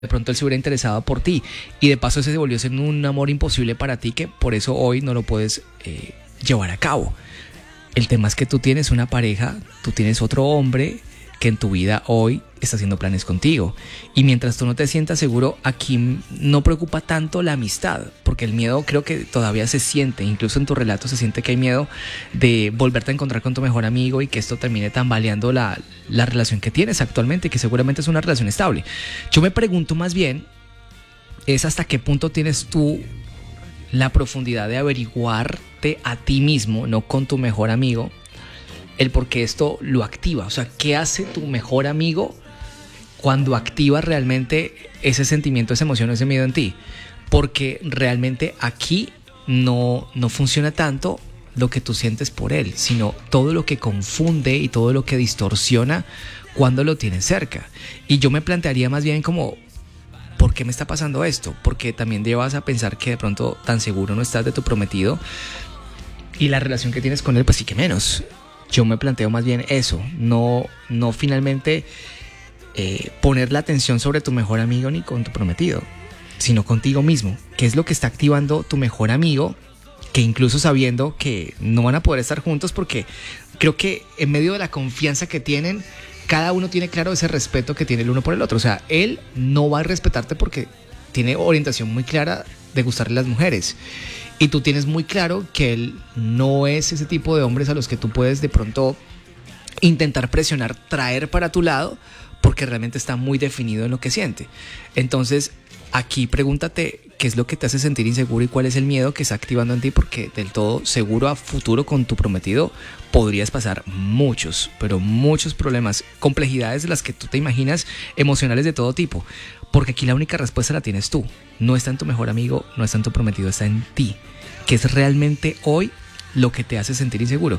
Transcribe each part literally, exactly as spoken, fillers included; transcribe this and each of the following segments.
de pronto él se hubiera interesado por ti y de paso ese se volvió a ser un amor imposible para ti, que por eso hoy no lo puedes eh, llevar a cabo. El tema es que tú tienes una pareja, tú tienes otro hombre que en tu vida hoy está haciendo planes contigo, y mientras tú no te sientas seguro, aquí no preocupa tanto la amistad, porque el miedo creo que todavía se siente, incluso en tu relato se siente que hay miedo de volverte a encontrar con tu mejor amigo y que esto termine tambaleando la, la relación que tienes actualmente, que seguramente es una relación estable. Yo me pregunto más bien es hasta qué punto tienes tú la profundidad de averiguarte a ti mismo, no con tu mejor amigo, el por qué esto lo activa. O sea, ¿qué hace tu mejor amigo cuando activa realmente ese sentimiento, esa emoción, ese miedo en ti? Porque realmente aquí no, no funciona tanto lo que tú sientes por él, sino todo lo que confunde y todo lo que distorsiona cuando lo tienes cerca. Y yo me plantearía más bien como, ¿por qué me está pasando esto? Porque también llevas a pensar que de pronto tan seguro no estás de tu prometido, y la relación que tienes con él, pues sí que menos. Yo me planteo más bien eso, no, no finalmente eh, poner la atención sobre tu mejor amigo ni con tu prometido, sino contigo mismo. ¿Qué es lo que está activando tu mejor amigo? Que incluso sabiendo que no van a poder estar juntos, porque creo que en medio de la confianza que tienen, cada uno tiene claro ese respeto que tiene el uno por el otro. O sea, él no va a respetarte porque tiene orientación muy clara de gustarle a las mujeres, y tú tienes muy claro que él no es ese tipo de hombres a los que tú puedes de pronto intentar presionar, traer para tu lado, porque realmente está muy definido en lo que siente. Entonces, aquí pregúntate qué es lo que te hace sentir inseguro y cuál es el miedo que está activando en ti, porque del todo seguro a futuro con tu prometido podrías pasar muchos, pero muchos problemas, complejidades de las que tú te imaginas, emocionales de todo tipo, porque aquí la única respuesta la tienes tú. No está en tu mejor amigo, no está en tu prometido, está en ti, que es realmente hoy lo que te hace sentir inseguro.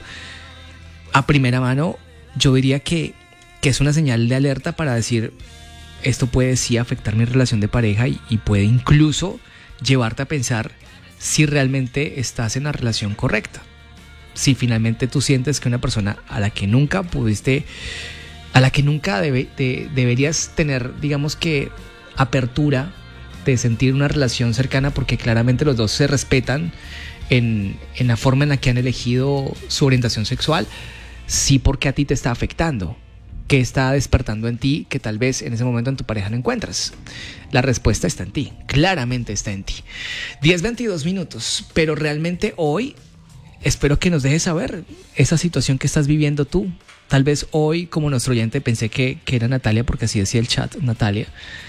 A primera mano, yo diría que, que es una señal de alerta para decir, esto puede sí afectar mi relación de pareja, y, y puede incluso llevarte a pensar si realmente estás en la relación correcta. Si finalmente tú sientes que una persona a la que nunca pudiste, a la que nunca debe, de, deberías tener, digamos que, apertura de sentir una relación cercana, porque claramente los dos se respetan en, en la forma en la que han elegido su orientación sexual, sí, porque a ti te está afectando. ¿Qué está despertando en ti que tal vez en ese momento en tu pareja no encuentras? La respuesta está en ti, claramente está en ti. diez veintidós minutos, pero realmente hoy espero que nos dejes saber esa situación que estás viviendo tú. Tal vez hoy, como nuestro oyente, pensé que, que era Natalia, porque así decía el chat, Natalia,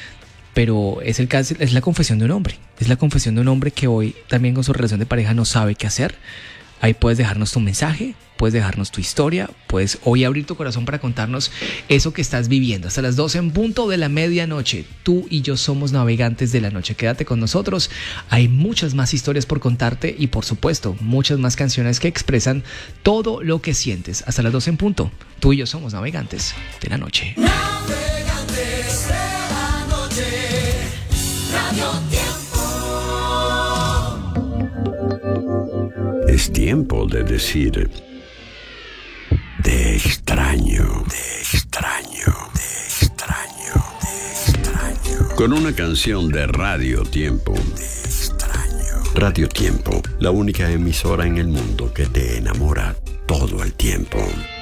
pero es, el caso, es la confesión de un hombre. Es la confesión de un hombre que hoy también con su relación de pareja no sabe qué hacer. Ahí puedes dejarnos tu mensaje, puedes dejarnos tu historia, puedes hoy abrir tu corazón para contarnos eso que estás viviendo. Hasta las doce en punto de la medianoche, tú y yo somos navegantes de la noche. Quédate con nosotros, hay muchas más historias por contarte y por supuesto muchas más canciones que expresan todo lo que sientes. Hasta las doce en punto, tú y yo somos navegantes de la noche. Navegantes de la noche, Radio Tiempo. Es tiempo de decir: te extraño, te extraño, te extraño, te extraño. Con una canción de Radio Tiempo. Te extraño. Radio Tiempo, la única emisora en el mundo que te enamora todo el tiempo.